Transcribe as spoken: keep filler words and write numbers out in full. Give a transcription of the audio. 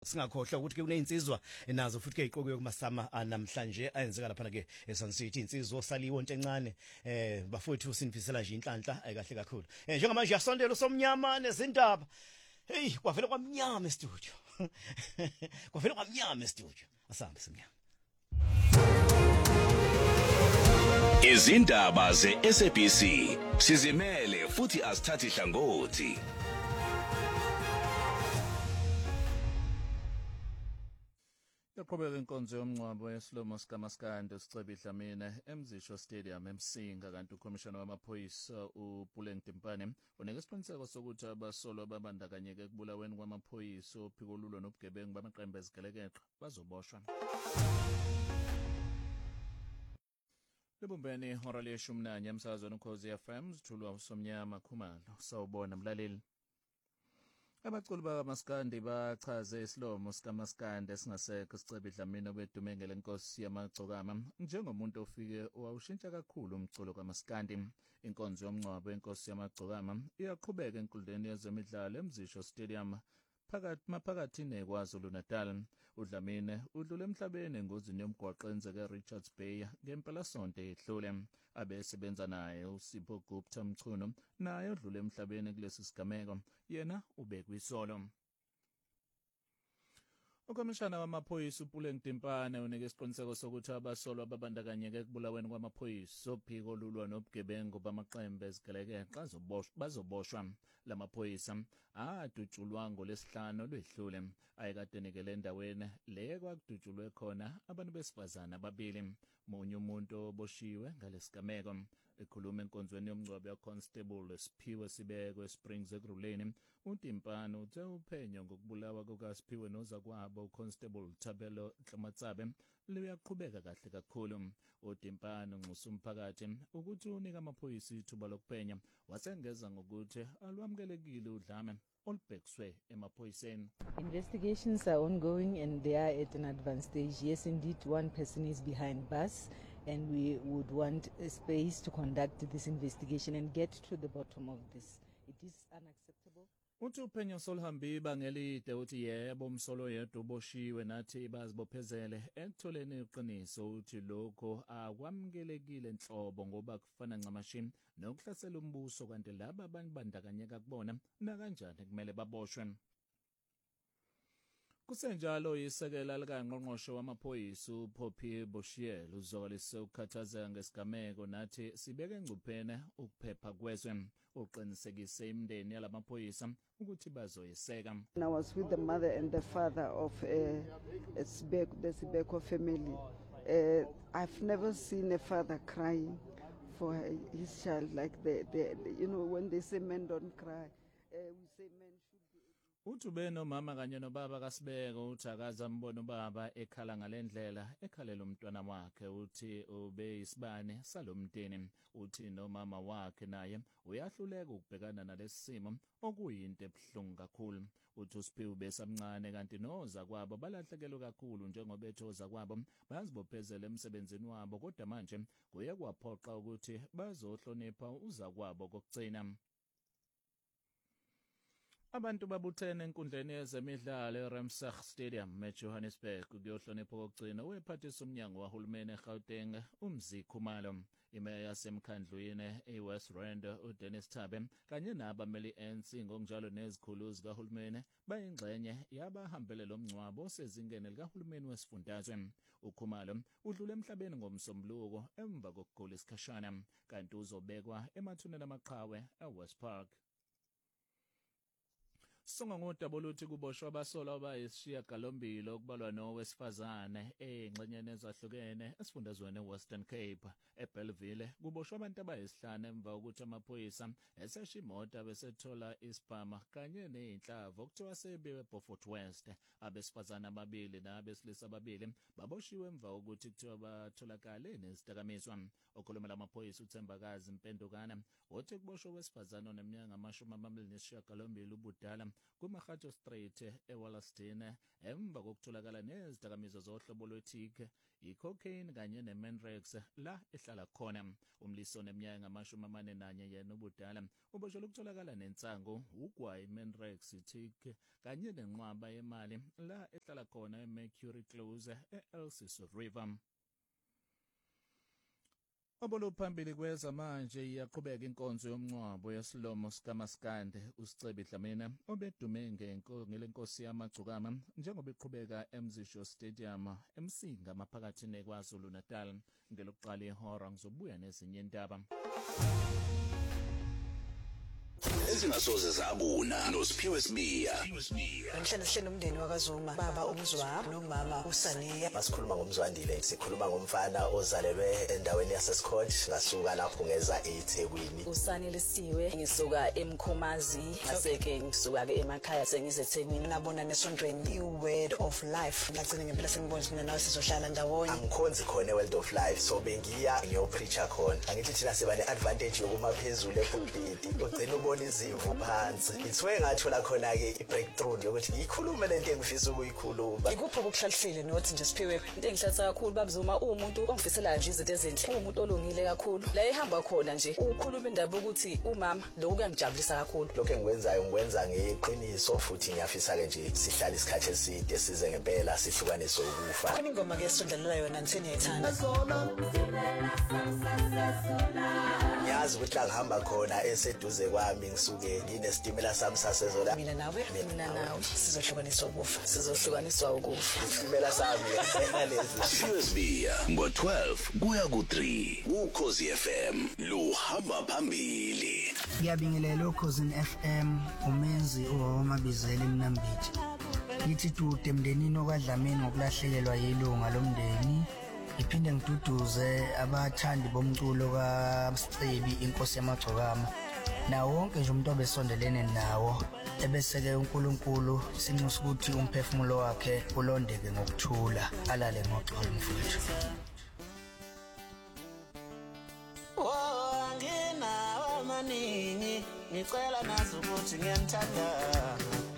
singakhohlwa ukuthi ke kuney'nsizwa nazo futhi ke iqokiwe kumasama namhlanje ayenzeka lapha ke eSun City insizwa osaliwe into encane eh bafowethu sinifisela nje inhlanhla ayikahle kakhulu eh njengamanje yasondela usomnyama nezindaba hey kwavela kwamnyama e-studio kwavela kwamnyama e-studio asambe semnyama izindaba ze-S A B C sizimele futhi asithathi hlangothi. Yaqhubeka inkonzo yomncwabo yeSlomo sikaMaskandi Sicebe Dlamini eMzisho Stadium eMsinga kanti ukhomishana wamaphoyisa uPuleng Timpane unika isiqiniseko sokuthi abasolwa babandakanyeke ekubulaweni kwamaphoyisa ophiko olulwa nobugebengu bamaqembu ezigelekeqe bazoboshwa. Libumbeni ihora leshumi nanye emsakazweni Ukhozi F M zithulwa usomnyama Khumalo sawubona mlaleli. Abaculi bakaMaskandi bachaze isilomo sikaMaskandi esingasekho Sicebe Dlamini obedumengele inkosi yamagcokama njengomuntu ofike owawushintsha kakhulu umculo kaMaskandi. Inkonzo yomncwabo yenkosi yamagcokama iyaqhubeka enkundleni yezemidlalo eMzisho Stadium phakathi maphakathi neKwaZulu Natal. uDlamini udlule emhlabeni engozini yomgwaqo enzeke eRichards Bay ngempela sonto edlule. Abesebenza naye uSipho Gupta Mchunu naye udlule emhlabeni kulesi sigameko yena ubekwe isolo. Ukhomishana wamaphoyisa uPuleng Timpane unika isiqiniseko sokuthi abasolwa babandakanyeke ekubulaweni kwamaphoyisa ophiko olulwa nobugebengu bamaqembu ezigelekeqe bazoboshwa. Lamaphoyisa adutshulwa ngolesihlanu lwedlule ayekade nikele endaweni le kwakudutshulwe khona abantu besifazana ababili. Munye umuntu oboshiwe ngalesigameko ekhuluma enkonzweni yomncwabo yaConstable Siphiwe Sibeko eSprings ekuruleni. uTimpane uthe uphenyo ngokubulawa kukaSiphiwe nozakwabo uConstable Thabelo Ntlamatsabe luyaqhubeka kahle kakhulu. uTimpane unxusa umphakathi ukuthi unika amaphoyisa ithuba lokuphenya wasengeza ngokuthi alwamkelekile udlame olubhekiswe emaphoyiseni. Investigations are ongoing and they are at an advanced stage. Yes, indeed, one person is behind bars and we would want a space to conduct this investigation and get to the bottom of this. It is unacceptable. Uthi uphenyo soluhambe ibanga elide uthi yebo umsolo yedwa uboshiwe nathi bazibophezele ekutholeni iqiniso uthi lokho akwamukelekile enhlobo ngoba kufana ncamashi nokuhlasela umbuso kanti laba abandakanyeka kubona na kanjani kumele baboshwe. Kusenjalo isekela likangqongqoshe wamaphoyisa uPoppy Boshiel uzolise ukukhathazeka ngesigameko nathi sibeke engcuphene ukuphepha kwezwe. Uqinisekise imindeni yalamaphoyisa ukuthi bazoyiseka. I was with the mother and the father of uh, a Sibeko, the Sibeko family. Uh, I've never seen a father crying for his child like the, the, the you know, when they say men don't cry, uh, we say men should be. Uthi beno mama kanye nobaba kaSibeko uthi akaza mbona ubaba ekhala ngalendlela ekhalela umntwana wakhe uthi ube isibane salomnteni. Uthi nomama wakhe naye uyahluleka ukubhekana nalesimo okuyinto ebuhlungu kakhulu. Uthi uSiphiwe besamncane kanti noza kwabo balahlekelwe kakhulu njengoba ethoza kwabo bazibophezela emsebenzini wabo kodwa manje kuye kwaphoqa ukuthi bazohlonipha uza kwabo kokugcina. Abantu babuthene enkundleni yezemidlalo eRamsach Stadium eJohannesburg kuyohlonipha kokugcina wephathisa umnyango wahulumeni eGauteng uMzikho Khumalo. Imeya yasemkhandlwini eWest Rand uDennis Thabe kanye nabameli N C ngokunjalo nezikhulu zikahulumeni bayingxenye yabahambele lomncwabo osezingeni likahulumeni wesifundazwe. uKhumalo udlule emhlabeni ngomsombuluko emva kokugula isikhashana kanti uzobekwa emathuneni amaqhawe eWest Park. Songa ngodaba luthi kuboshwa abasolwa abayisishiyagalombili okubalwa nowesifazane engxenyeni ezahlukene esifundazweni eWestern Cape. eBellville kuboshwa abantu abayisihlanu emva kokuthi amaphoyisa esesha imoto abesethola isibhama kanye nezinhlava okuthiwa sebiwe eBeaufort West. Abesifazane ababili nabesilisa ababili baboshiwe emva kokuthi kuthiwa batholakale nezidakamizwa. Okhuluma lamaphoyisa uThembakazi Mpendukana uthi kuboshwa owesifazane oneminyaka amashumi amabili nesishiyagalombili ubudala kuMahato Street eWallaston emva kokutholakala nezidakamizwa zohlobo lwethike icocaine kanye nemandrax la ehlala khona. Umlisi oneminyaka engamashumi amane nanye yena ubudala uboshelwe ukutholakala nensango ugwayi mandrax thike kanye nenqwaba yemali la ehlala khona eMercury Close eElsiso River. Oboluphambili kweza manje iyaqhubeka inkonzo yomncwabo yesilomo sikaMaskandi uSicebi Dlamini obedume ngelenkosi yamagcukama njengoba iqhubeka eMzisho Stadium eMsinga maphakathi neKwaZulu Natal. Ngelokuqala ihora ngizobuya nezinye indaba. Ezingasoze zabuna noSiphiwe Sibiya. Ngihlala sihlele umndeni wakaZuma, baba uMzwa nomama uSaniya. Masikhuluma ngomzwandile, sikhuluma ngomfana ozalelwe endaweni yaseScott, ngasuka lapho ngeza eThekwini. uSani Lisiwe, ngisuka eMkhomazi, ngaseke ngisuka ke emakhaya sengize eThekwini. Nabona nesondweni iWord of Life. Ngagcina ngempela sengibonje mina nawe sizohlala ndawonye. Angikhonzi khona eWord of Life, so bengiya ngiyopreacher khona. Angithi thina siba neadvantage yokuma phezulu epulpit. Ugcina ubona izimvu phansi. Ngithiwe ngathola khona ke ibreakthrough yokuthi ngikhulume lento engifisa ukuyikhuluma. Ikupho ukuhlalihlile nothi nje Siphiwe. Into engihlatha kakhulu babZuma umuntu ongifisela nje izinto ezinhle. Umuntu olungile kakhulu. La ehamba khona nje ukhuluma indaba ukuthi umama lokho kuyangijabulisa kakhulu. Lokho engikwenzayo ngikwenza ngeqiniso futhi ngiyafisa ke nje sihlale isikhathi eside size ngempela sihlukanise ukufa. Khona ingoma ke esondlalela yona nithini yethanda. Ngiyazi ukuthi la ngihamba khona eseduze kwami ngisuke nginestimela sami sasezola. Mina nawe mina nawe sizohlukaniswa ukufa. Sizohlukaniswa ukufa. Istimela sami ngalezi. Siphiwe Sibiya ngo twelve kuya ku three uKhosi F M luhamba phambili. Ngiyabingelela uKhosi F M umenzi uwamabizela eMnambithi. Ngithi dude emndenini okwaDlamini ngokulahlekelwa yilunga lomndeni. Iphinde ngiduduze abathandi bomculo kaSicebi inkosi yamagcokama. Na wonke nje umuntu obesondelene nawo ebeseke uNkulunkulu sinxusa ukuthi umphefumulo wakhe ulondeke ngokuthula alale ngoxolo mfowethu. Oh ngina amaningi ngicela nazi ukuthi ngiyamthanda.